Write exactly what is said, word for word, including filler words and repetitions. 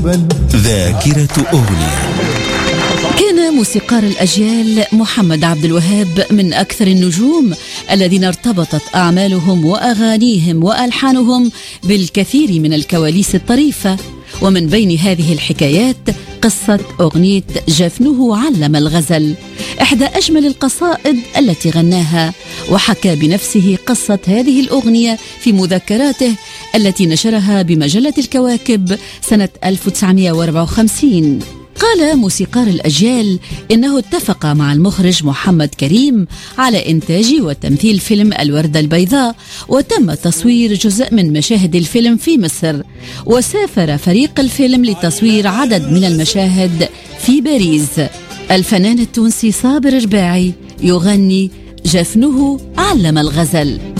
ذاكرة أغنية. كان موسيقار الأجيال محمد عبد الوهاب من أكثر النجوم الذين ارتبطت أعمالهم وأغانيهم وألحانهم بالكثير من الكواليس الطريفة، ومن بين هذه الحكايات قصة أغنية جفنه علم الغزل، إحدى أجمل القصائد التي غناها، وحكى بنفسه قصة هذه الأغنية في مذكراته التي نشرها بمجلة الكواكب سنة ألف وتسعمائة وأربعة وخمسين. قال موسيقار الأجيال إنه اتفق مع المخرج محمد كريم على إنتاج وتمثيل فيلم الوردة البيضاء، وتم تصوير جزء من مشاهد الفيلم في مصر، وسافر فريق الفيلم لتصوير عدد من المشاهد في باريس. الفنان التونسي صابر رباعي يغني جفنه علم الغزل.